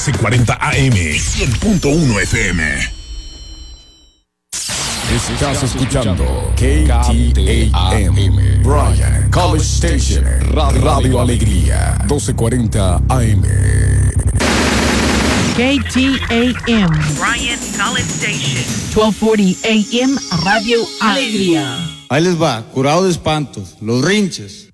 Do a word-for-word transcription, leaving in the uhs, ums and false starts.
C cuarenta A M, cien punto uno F M. Estás escuchando K T A M, Bryan College Station, Radio, Radio Alegría, doce cuarenta A M. K T A M, Bryan College Station, doce cuarenta A M, Radio Alegría. Ahí les va, curado de espantos, los rinches.